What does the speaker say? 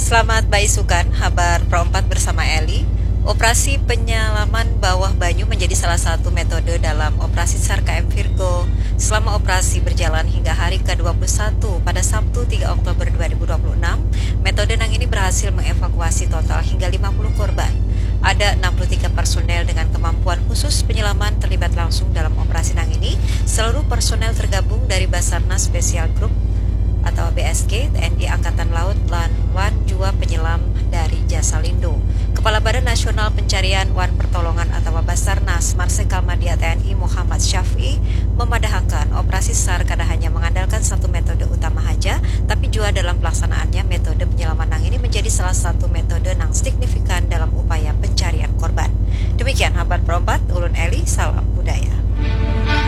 Selamat baisukan, habar Pro 4 bersama Eli. Operasi penyelaman bawah banyu menjadi salah satu metode dalam operasi SAR KM Virgo. Selama operasi berjalan hingga hari ke-21 pada Sabtu 3 Oktober 2026, metode nang ini berhasil mengevakuasi total hingga 50 korban. Ada 63 personel dengan kemampuan khusus penyelaman terlibat langsung dalam operasi nang ini. Seluruh personel tergabung dari Basarnas Special Group atau BSG, TNI Angkatan Laut, lan Wan Jua Penyelam dari Jasa Lindo. Kepala Badan Nasional Pencarian Wan Pertolongan atau Basarnas, Marsikal Madya TNI Muhammad Syafi'i, memadahkan operasi SAR karena hanya mengandalkan satu metode utama saja, tapi juga dalam pelaksanaannya metode penyelaman nang ini menjadi salah satu metode nang signifikan dalam upaya pencarian korban. Demikian kabar Pro 4, Ulun Eli, salam.